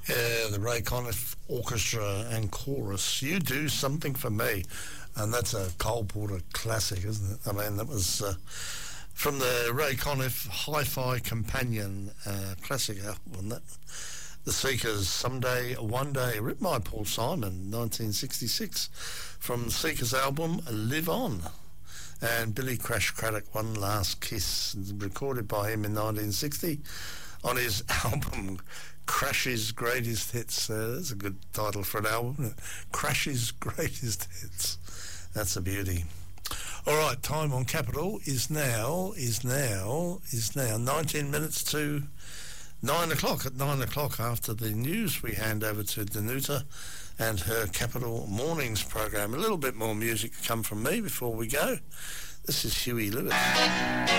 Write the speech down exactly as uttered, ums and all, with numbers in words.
Yeah, the Ray Conniff Orchestra and Chorus, You Do Something For Me. And that's a Cole Porter classic, isn't it? I mean, that was uh, from the Ray Conniff Hi-Fi Companion uh, classic album, that The Seekers, Someday, One Day, written by Paul Simon, nineteen sixty-six, from Seekers' album Live On. And Billy Crash Craddock, One Last Kiss, recorded by him in nineteen sixty on his album Crash's Greatest Hits. Uh, that's a good title for an album. Crash's Greatest Hits. That's a beauty. All right, time on Capital is now, is now, is now nineteen minutes to nine o'clock. At nine o'clock after the news, we hand over to Danuta and her Capital Mornings program. A little bit more music to come from me before we go. This is Huey Lewis.